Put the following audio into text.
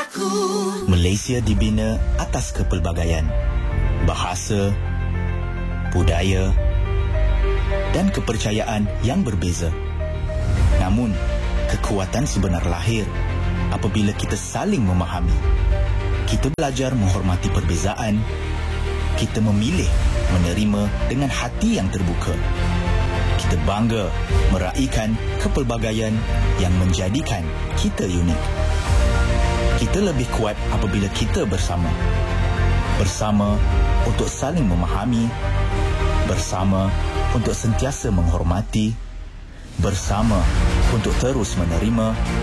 Malaysia dibina atas kepelbagaian bahasa, budaya dan kepercayaan yang berbeza. Namun, kekuatan sebenar lahir apabila kita saling memahami. Kita belajar menghormati perbezaan. Kita memilih menerima dengan hati yang terbuka. Kita bangga meraihkan kepelbagaian yang menjadikan kita unik. Kita lebih kuat apabila kita bersama. Bersama untuk saling memahami. Bersama untuk sentiasa menghormati. Bersama untuk terus menerima